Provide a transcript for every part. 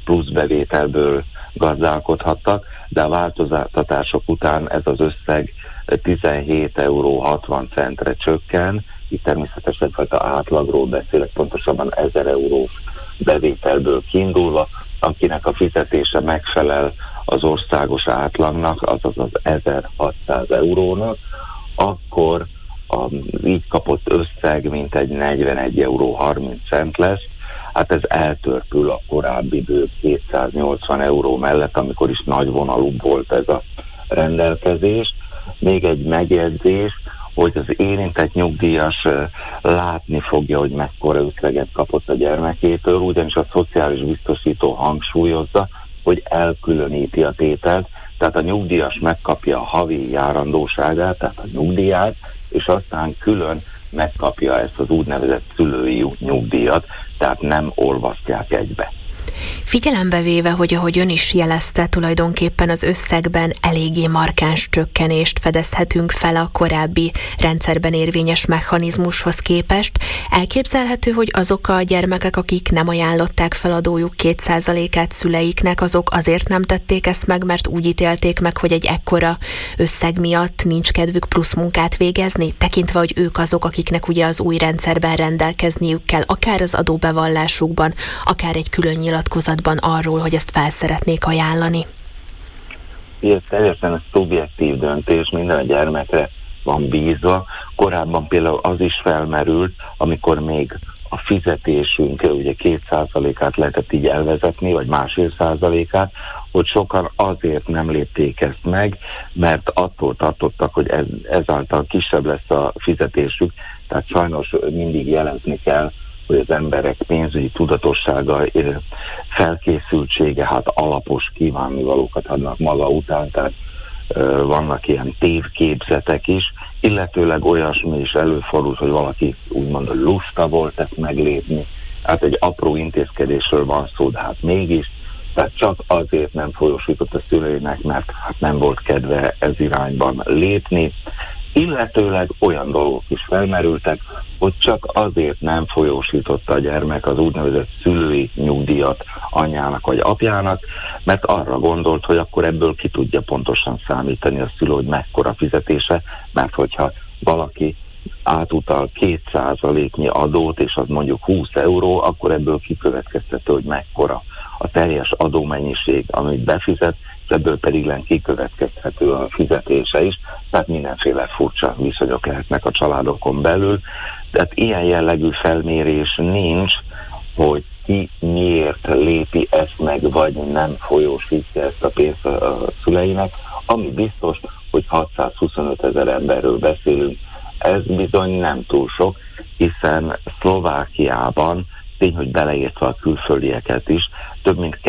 plusz bevételből gazdálkodhattak, de a változtatások után ez az összeg 17,60 euró csökken. Itt természetesen egyfajta átlagról beszélek, pontosabban 1000 eurós bevételből kiindulva, akinek a fizetése megfelel az országos átlagnak, azaz az 1600 eurónak, akkor az így kapott összeg mintegy 41,30 euró lesz. Hát ez eltörpül a korábbi bő 280 euró mellett, amikor is nagyvonalúbb volt ez a rendelkezés. Még egy megjegyzés, hogy az érintett nyugdíjas látni fogja, hogy mekkora összeget kapott a gyermekétől, ugyanis a szociális biztosító hangsúlyozza, hogy elkülöníti a tételt, tehát a nyugdíjas megkapja a havi járandóságát, tehát a nyugdíját, és aztán külön megkapja ezt az úgynevezett szülői nyugdíjat, tehát nem olvasztják egybe. Figyelembe véve, hogy ahogy ön is jelezte, tulajdonképpen az összegben eléggé markáns csökkenést fedezhetünk fel a korábbi rendszerben érvényes mechanizmushoz képest, elképzelhető, hogy azok a gyermekek, akik nem ajánlották fel adójuk 2%-át szüleiknek, azok azért nem tették ezt meg, mert úgy ítélték meg, hogy egy ekkora összeg miatt nincs kedvük plusz munkát végezni, tekintve, hogy ők azok, akiknek ugye az új rendszerben rendelkezniük kell, akár az adóbevallásukban, akár egy külön nyilatkozatban arról, hogy ezt fel szeretnék ajánlani? Ez teljesen szubjektív döntés, minden a gyermekre van bízva. Korábban például az is felmerült, amikor még a fizetésünk ugye 2%-át lehetett így elvezetni, vagy 1,5%-át, hogy sokan azért nem lépték ezt meg, mert attól tartottak, hogy ezáltal kisebb lesz a fizetésük, tehát sajnos mindig jelezni kell, hogy az emberek pénzügyi tudatossága, felkészültsége, hát alapos kívánnivalókat adnak maga után, tehát vannak ilyen tévképzetek is, illetőleg olyasmi is előfordult, hogy valaki úgymond lusta volt ezt meglépni, hát egy apró intézkedésről van szó, de hát mégis, tehát csak azért nem folyósított a szüleinek, mert hát nem volt kedve ez irányban lépni, illetőleg olyan dolgok is felmerültek, hogy csak azért nem folyósította a gyermek az úgynevezett szülői nyugdíjat anyának vagy apjának, mert arra gondolt, hogy akkor ebből ki tudja pontosan számítani a szülő, hogy mekkora fizetése, mert hogyha valaki átutal 2%-nyi adót, és az mondjuk 20 euró, akkor ebből kikövetkeztető, hogy mekkora a teljes adómennyiség, amit befizet, ebből pedig kikövetkezhető a fizetése is, tehát mindenféle furcsa viszonyok lehetnek a családokon belül. Tehát ilyen jellegű felmérés nincs, hogy ki miért lépi ezt meg, vagy nem folyósítja ezt a pénzt a szüleinek. Ami biztos, hogy 625 000 emberről beszélünk, ez bizony nem túl sok, hiszen Szlovákiában, tény, hogy beleértve a külföldieket is, több mint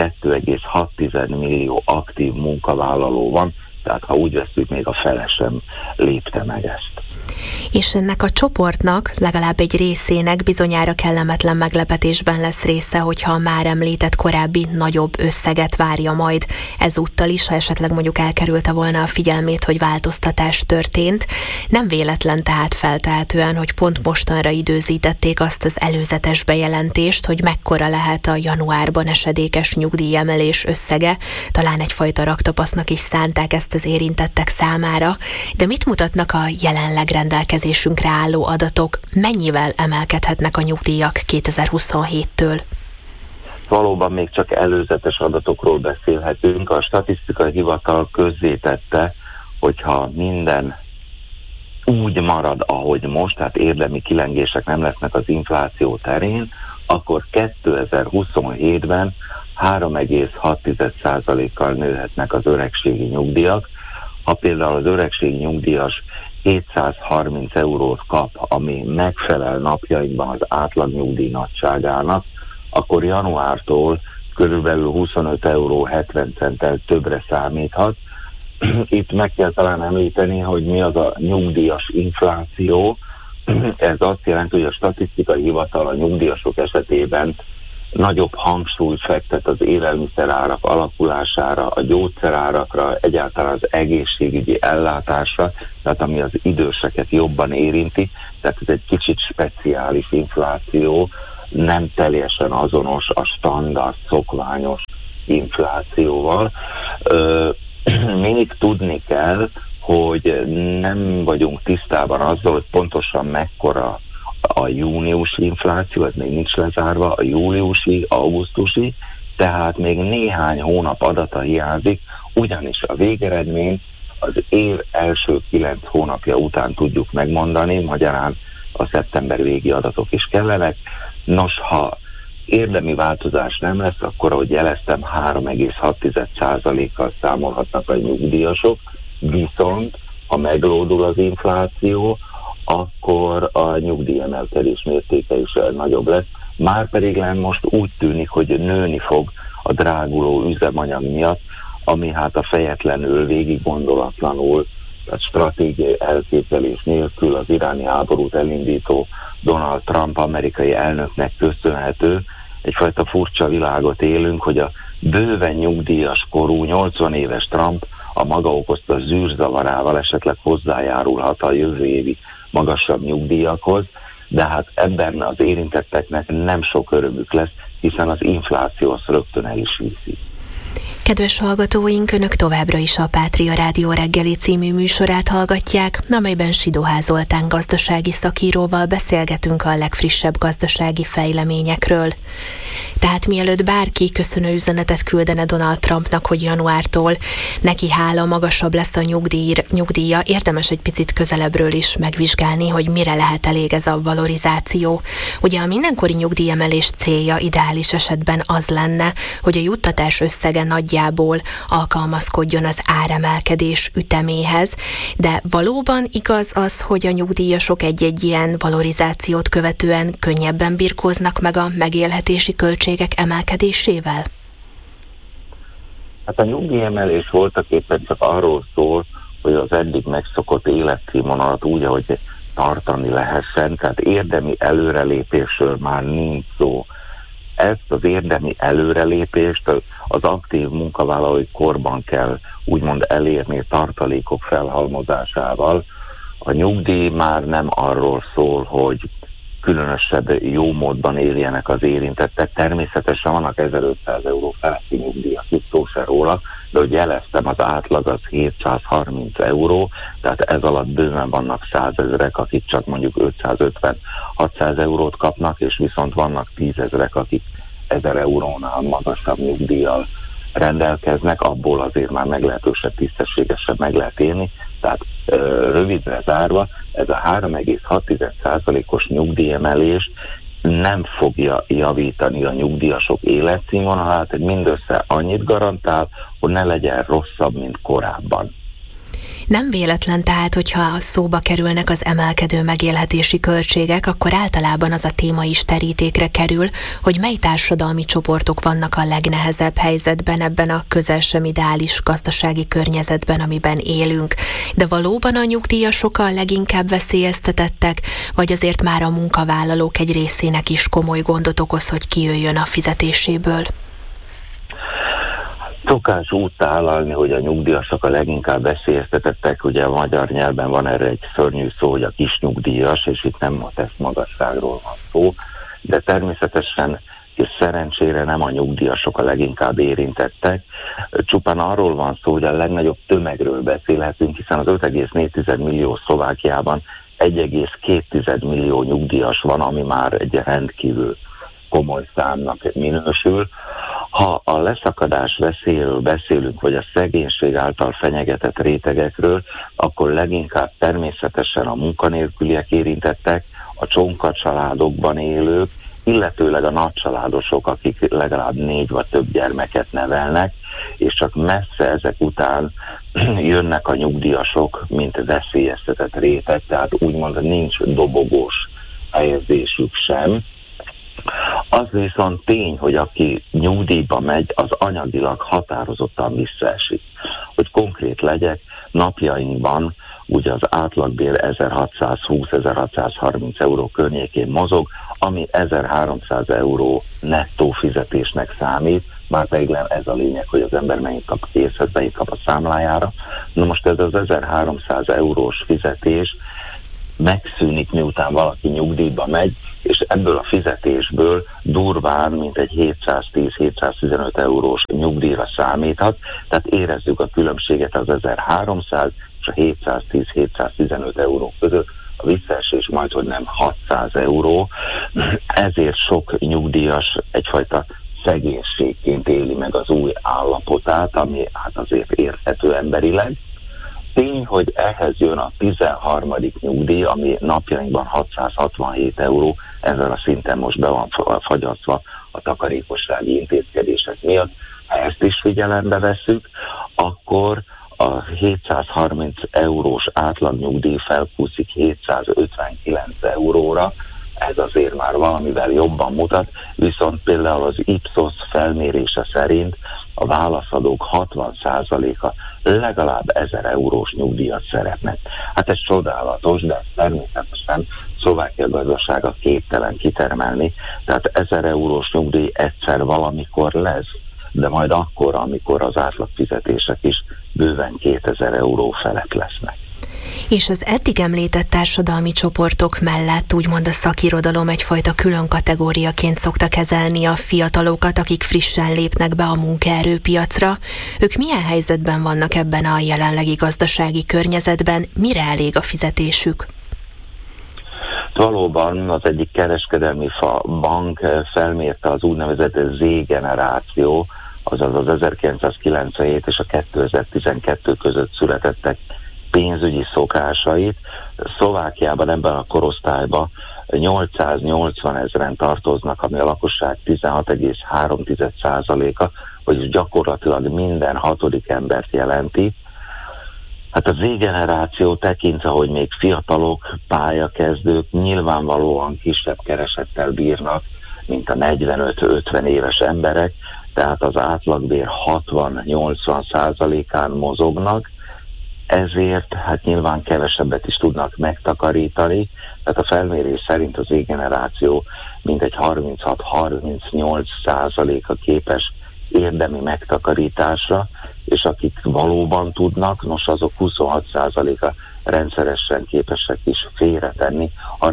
2,6 millió aktív munkavállaló van, tehát ha úgy vesszük, még a fele sem lépte meg ezt. És ennek a csoportnak, legalább egy részének bizonyára kellemetlen meglepetésben lesz része, hogyha a már említett korábbi nagyobb összeget várja majd ezúttal is, ha esetleg mondjuk elkerülte volna a figyelmét, hogy változtatás történt. Nem véletlen tehát feltehetően, hogy pont mostanra időzítették azt az előzetes bejelentést, hogy mekkora lehet a januárban esedékes nyugdíjemelés összege. Talán egyfajta raktapasznak is szánták ezt az érintettek számára. De mit mutatnak a jelenleg rendelkezésünkre álló adatok? Mennyivel emelkedhetnek a nyugdíjak 2027-től? Valóban még csak előzetes adatokról beszélhetünk. A statisztikai hivatal közzétette, hogyha minden úgy marad, ahogy most, tehát érdemi kilengések nem lesznek az infláció terén, akkor 2027-ben 3,6%-kal nőhetnek az öregségi nyugdíjak. Ha például az öregségi nyugdíjas 730 eurót kap, ami megfelel napjainkban az átlagnyugdíj nagyságának, akkor januártól körülbelül 25,70 euró többre számíthat. Itt meg kell talán említeni, hogy mi az a nyugdíjas infláció. Ez azt jelenti, hogy a statisztikai hivatal a nyugdíjasok esetében nagyobb hangsúlyt fektet az élelmiszerárak alakulására, a gyógyszerárakra, egyáltalán az egészségügyi ellátásra, tehát ami az időseket jobban érinti, tehát ez egy kicsit speciális infláció, nem teljesen azonos a standard, szokványos inflációval. Mindig tudni kell, hogy nem vagyunk tisztában azzal, hogy pontosan mekkora a júniusi infláció, ez még nincs lezárva, a júliusi, augusztusi, tehát még néhány hónap adata hiányzik, ugyanis a végeredményt az év első 9 hónapja után tudjuk megmondani, magyarán a szeptember végi adatok is kellenek. Nos, ha érdemi változás nem lesz, akkor, ahogy jeleztem, 3,6%-kal számolhatnak a nyugdíjasok, viszont ha meglódul az infláció, akkor a nyugdíjemelkedés mértéke is nagyobb lesz. Márpedig most úgy tűnik, hogy nőni fog a dráguló üzemanyag miatt, ami hát a fejetlenül, végig gondolatlanul, tehát stratégiai elképzelés nélkül az iráni háborút elindító Donald Trump amerikai elnöknek köszönhető. Egyfajta furcsa világot élünk, hogy a bőven nyugdíjas korú 80 éves Trump a maga okozta zűrzavarával esetleg hozzájárulhat a jövő évi magasabb nyugdíjakhoz, de hát ebben az érintetteknek nem sok örömük lesz, hiszen az infláció azt rögtön el is viszi. Kedves hallgatóink, Önök továbbra is a Pátria Rádió reggeli című műsorát hallgatják, amelyben Sidoház Zoltán gazdasági szakíróval beszélgetünk a legfrissebb gazdasági fejleményekről. Tehát mielőtt bárki köszönő üzenetet küldene Donald Trumpnak, hogy januártól neki hála magasabb lesz a nyugdíja, érdemes egy picit közelebbről is megvizsgálni, hogy mire lehet elég ez a valorizáció. Ugye a mindenkori nyugdíjemelés célja ideális esetben az lenne, hogy a juttatás összege nagyjából alkalmazkodjon az áremelkedés üteméhez, de valóban igaz az, hogy a nyugdíjasok egy-egy ilyen valorizációt követően könnyebben birkóznak meg a megélhetési költségek emelkedésével? Hát a nyugdíjemelés voltak éppen csak arról szól, hogy az eddig megszokott életszínvonalat úgy, ahogy tartani lehessen, tehát érdemi előrelépésről már nincs szó. Ezt az érdemi előrelépést az aktív munkavállalói korban kell úgymond elérni tartalékok felhalmozásával. A nyugdíj már nem arról szól, hogy különösebb jó módban éljenek az érintettek. Természetesen vannak 1500 euró feletti nyugdíjak, itt szó se róla, de hogy jeleztem, az átlag az 730 euró, tehát ez alatt bőven vannak 100 000-ek, akik csak mondjuk 550-600 eurót kapnak, és viszont vannak 10 000-ek, akik 1000 eurónál magasabb nyugdíjjal rendelkeznek, abból azért már meglehetősen tisztességesen meg lehet élni. Tehát rövidre zárva, ez a 3,6%-os nyugdíjemelés nem fogja javítani a nyugdíjasok életszínvonalát, mindössze annyit garantál, hogy ne legyen rosszabb, mint korábban. Nem véletlen tehát, hogyha szóba kerülnek az emelkedő megélhetési költségek, akkor általában az a téma is terítékre kerül, hogy mely társadalmi csoportok vannak a legnehezebb helyzetben ebben a közel sem ideális gazdasági környezetben, amiben élünk. De valóban a nyugdíjasok a leginkább veszélyeztetettek, vagy azért már a munkavállalók egy részének is komoly gondot okoz, hogy kijöjjön a fizetéséből? Szokás úgy tálalni, hogy a nyugdíjasok a leginkább veszélyeztetettek, ugye a magyar nyelven van erre egy szörnyű szó, hogy a kis nyugdíjas, és itt nem a teszt magasságról van szó, de természetesen és szerencsére nem a nyugdíjasok a leginkább érintettek. Csupán arról van szó, hogy a legnagyobb tömegről beszélhetünk, hiszen az 5,4 millió Szlovákiában 1,2 millió nyugdíjas van, ami már egy rendkívül komoly számnak minősül. Ha a leszakadás veszélyéről beszélünk, vagy a szegénység által fenyegetett rétegekről, akkor leginkább természetesen a munkanélküliek érintettek, a csonka családokban élők, illetőleg a nagycsaládosok, akik legalább 4 vagy több gyermeket nevelnek, és csak messze ezek után jönnek a nyugdíjasok, mint veszélyeztetett réteg, tehát úgymond nincs dobogós helyezésük sem. Az viszont tény, hogy aki nyugdíjba megy, az anyagilag határozottan visszaesik. Hogy konkrét legyek, napjainkban ugye az átlagbér 1620-1630 euró környékén mozog, ami 1300 euró nettó fizetésnek számít, már pedig nem ez a lényeg, hogy az ember mennyit kap készhez, mennyit kap a számlájára. Na most ez az 1300 eurós fizetés megszűnik, miután valaki nyugdíjba megy, és ebből a fizetésből durván mintegy 710-715 eurós nyugdíjra számíthat, tehát érezzük a különbséget az 1300 és a 710-715 euró között, a visszaesés majdhogy nem 600 euró, ezért sok nyugdíjas egyfajta szegénységként éli meg az új állapotát, ami hát azért érthető emberileg. Tény, hogy ehhez jön a 13. nyugdíj, ami napjainkban 667 euró, ezzel a szinten most be van fagyasztva a takarékossági intézkedések miatt. Ha ezt is figyelembe vesszük, akkor a 730 eurós átlagnyugdíj felkúszik 759 euróra, ez azért már valamivel jobban mutat, viszont például az Ipsos felmérése szerint a válaszadók 60%-a legalább 1000 eurós nyugdíjat szeretne. Hát ez csodálatos, de természetesen Szlovákia gazdasága képtelen kitermelni, tehát 1000 eurós nyugdíj egyszer valamikor lesz, de majd akkor, amikor az átlagfizetések is bőven 2000 euró felett lesznek. És az eddig említett társadalmi csoportok mellett úgymond a szakirodalom egyfajta külön kategóriaként szokta kezelni a fiatalokat, akik frissen lépnek be a munkaerőpiacra. Ők milyen helyzetben vannak ebben a jelenlegi gazdasági környezetben, mire elég a fizetésük? Valóban az egyik kereskedelmi bank felmérte az úgynevezett Z-generáció, azaz az 1997 és a 2012 között születettek pénzügyi szokásait. Szlovákiában ebben a korosztályban 880 000 tartoznak, ami a lakosság 16,3%-a, vagyis gyakorlatilag minden 6. embert jelenti. Hát a Z-generáció tekintve, hogy még fiatalok, pályakezdők nyilvánvalóan kisebb keresettel bírnak, mint a 45-50 éves emberek, tehát az átlagbér 60-80%-án mozognak, ezért hát nyilván kevesebbet is tudnak megtakarítani, tehát a felmérés szerint az Z-generáció mintegy 36-38%-a képes érdemi megtakarításra, és akik valóban tudnak, nos azok 26%-a rendszeresen képesek is félretenni,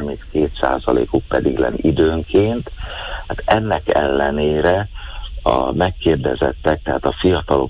32%-uk pedig len időnként. Hát ennek ellenére a megkérdezettek, tehát a fiatalok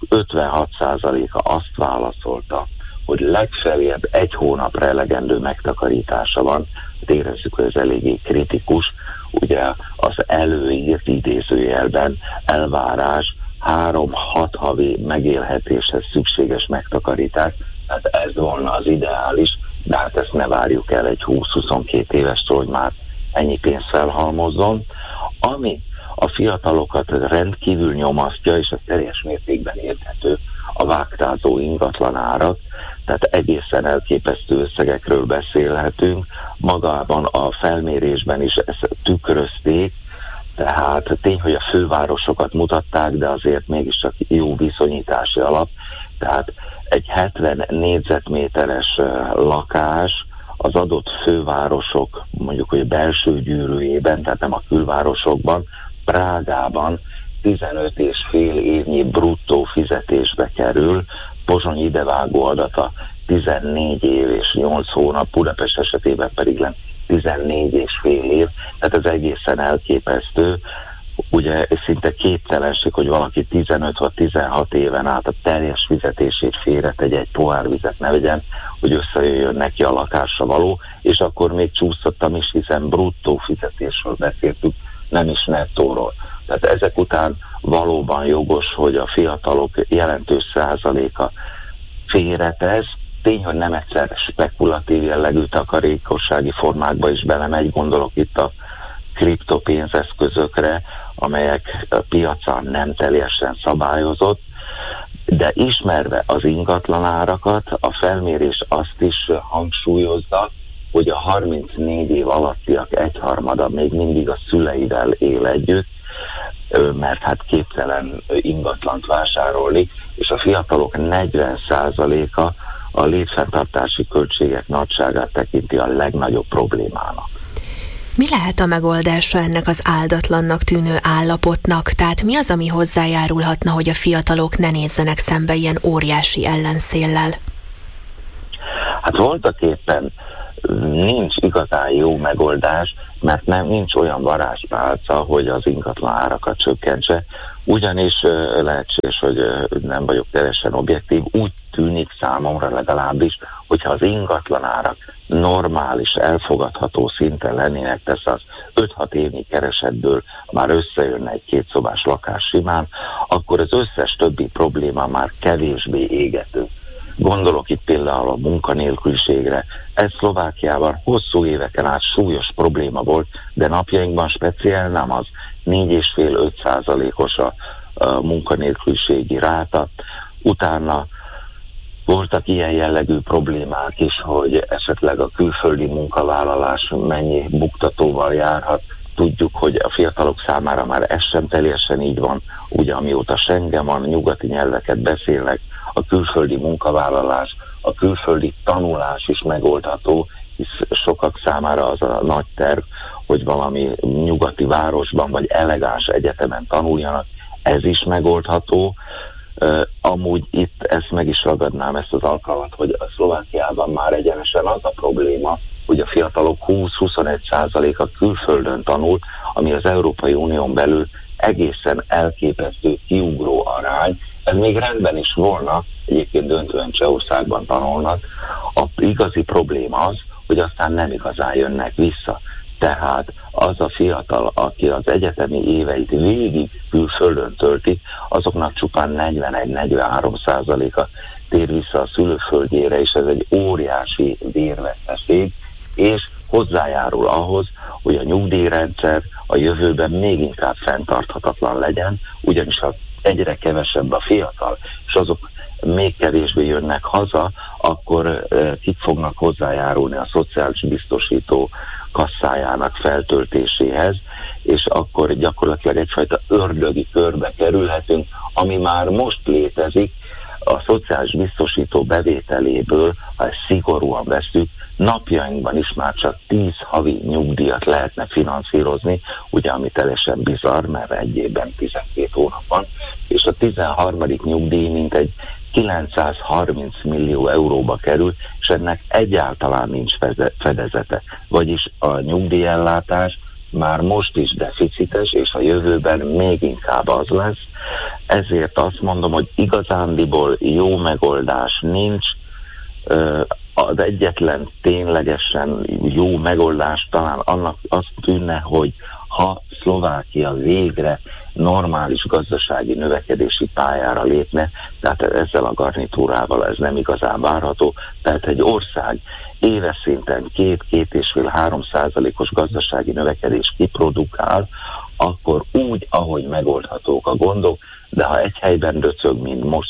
56%-a azt válaszolta, hogy legfeljebb 1 hónapra elegendő megtakarítása van. Érezzük, hogy ez eléggé kritikus. Ugye az előírt idézőjelben elvárás 3-6 havi megélhetéshez szükséges megtakarítás, tehát ez volna az ideális, de hát ezt ne várjuk el egy 20-22 évestől, hogy már ennyi pénzt felhalmozzon. Ami a fiatalokat rendkívül nyomasztja, és ez teljes mértékben érthető, a vágtázó ingatlanárak, tehát egészen elképesztő összegekről beszélhetünk. Magában a felmérésben is ezt tükrözték, tehát tény, hogy a fővárosokat mutatták, de azért mégiscsak jó viszonyítási alap. Tehát egy 70 négyzetméteres lakás az adott fővárosok, mondjuk, hogy belső gyűrűjében, tehát nem a külvárosokban, Prágában 15,5 évnyi bruttó fizetésbe kerül, Pozsony idevágó adata 14 év és 8 hónap, Budapest esetében pedig 14,5 év, tehát ez egészen elképesztő. Ugye szinte képtelenség, hogy valaki 15 vagy 16 éven át a teljes fizetését félretegye, egy pohár vizet ne vegyen, hogy összejöjjön neki a lakásra való, és akkor még csúszottam is, hiszen bruttó fizetésről beszéltük, nem is nettóról. Tehát ezek után valóban jogos, hogy a fiatalok jelentős százaléka félretesz. Tény, hogy nem egyszer spekulatív jellegű takarékossági formákba is belemegy, gondolok itt a kriptopénzeszközökre, amelyek a piacán nem teljesen szabályozott, de ismerve az ingatlanárakat, a felmérés azt is hangsúlyozza, hogy a 34 év alattiak egyharmada még mindig a szüleivel él együtt, mert hát képtelen ingatlant vásárolni, és a fiatalok 40%-a a létfenntartási költségek nagyságát tekinti a legnagyobb problémának. Mi lehet a megoldása ennek az áldatlannak tűnő állapotnak? Tehát mi az, ami hozzájárulhatna, hogy a fiatalok ne nézzenek szembe ilyen óriási ellenszéllel? Hát voltak éppen nincs igazán jó megoldás, mert nincs olyan varázspálca, hogy az ingatlan árakat csökkentse. Ugyanis lehetséges, hogy nem vagyok teljesen objektív, úgy tűnik számomra legalábbis, hogyha az ingatlan árak normális, elfogadható szinten lennének, tesz az 5-6 évnyi keresetből már összejönne egy 2 szobás lakás simán, akkor az összes többi probléma már kevésbé égető. Gondolok itt például a munkanélküliségre. Ez Szlovákiában hosszú éveken át súlyos probléma volt, de napjainkban speciál nem az. 4,5-5%-os a munkanélküliségi ráta. Utána voltak ilyen jellegű problémák is, hogy esetleg a külföldi munkavállalás mennyi buktatóval járhat. Tudjuk, hogy a fiatalok számára már ez sem teljesen így van, ugye amióta Schengen van, nyugati nyelveket beszélnek, a külföldi munkavállalás, a külföldi tanulás is megoldható, hisz sokak számára az a nagy terv, hogy valami nyugati városban vagy elegáns egyetemen tanuljanak, ez is megoldható. Amúgy itt ezt meg is ragadnám, ezt az alkalmat, hogy a Szlovákiában már egyenesen az a probléma, hogy a fiatalok 20-21%-a külföldön tanul, ami az Európai Unión belül egészen elképesztő, kiugró arány. Ez még rendben is volna, egyébként döntően Csehországban tanulnak. A igazi probléma az, hogy aztán nem igazán jönnek vissza. Tehát az a fiatal, aki az egyetemi éveit végig külföldön töltik, azoknak csupán 41-43%-a tér vissza a szülőföldjére, és ez egy óriási vérveszteség, és hozzájárul ahhoz, hogy a nyugdíjrendszer a jövőben még inkább fenntarthatatlan legyen, ugyanis ha egyre kevesebb a fiatal, és azok még kevésbé jönnek haza, akkor kik fognak hozzájárulni a szociális biztosító kasszájának feltöltéséhez, és akkor gyakorlatilag egyfajta ördögi körbe kerülhetünk, ami már most létezik. A szociális biztosító bevételéből, ha ezt szigorúan veszük, napjainkban is már csak 10 havi nyugdíjat lehetne finanszírozni, ugye ami teljesen bizarr, mert egy évben 12 hónap van, és a 13. nyugdíj mintegy 930 millió euróba kerül, és ennek egyáltalán nincs fedezete. Vagyis a nyugdíjellátás már most is deficites, és a jövőben még inkább az lesz. Ezért azt mondom, hogy igazándiból jó megoldás nincs. Az egyetlen ténylegesen jó megoldás talán annak azt tűnne, hogy ha Szlovákia végre normális gazdasági növekedési pályára lépne, tehát ezzel a garnitúrával ez nem igazán várható, tehát egy ország éves szinten 2-2,5-3%-os gazdasági növekedés kiprodukál, akkor úgy, ahogy megoldhatók a gondok, de ha egy helyben döcög, mint most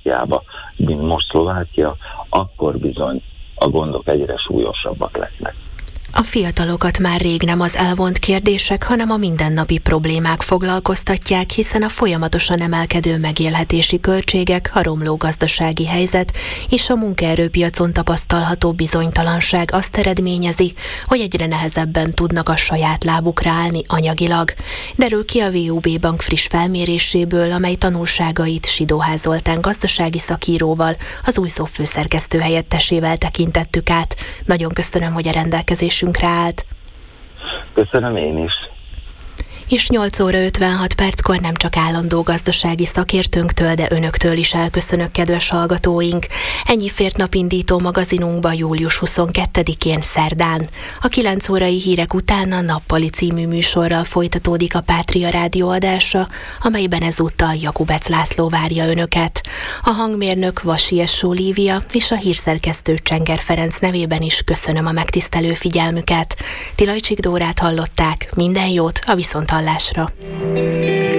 Szlovákia, akkor bizony a gondok egyre súlyosabbak lesznek. A fiatalokat már rég nem az elvont kérdések, hanem a mindennapi problémák foglalkoztatják, hiszen a folyamatosan emelkedő megélhetési költségek, a romló gazdasági helyzet és a munkaerőpiacon tapasztalható bizonytalanság azt eredményezi, hogy egyre nehezebben tudnak a saját lábukra állni anyagilag. Derül ki a VUB Bank friss felméréséből, amely tanulságait Sidó Ház Zoltán gazdasági szakíróval, az Újszó főszerkesztő helyettesével tekintettük át. Nagyon köszönöm, hogy a rendelkezésünkre állt. Köszönöm én is. És 8 óra 56 perckor nem csak állandó gazdasági szakértőnktől, de önöktől is elköszönök, kedves hallgatóink. Ennyi fért napindító magazinunkba július 22-én szerdán. A 9 órai hírek után a Nappali című műsorral folytatódik a Pátria Rádió adása, amelyben ezúttal Jakubec László várja önöket. A hangmérnök Vasi Essó Lívia és a hírszerkesztő Csenger Ferenc nevében is köszönöm a megtisztelő figyelmüket. Tilajcsik Dórát hallották, minden jót a viszonthallásra.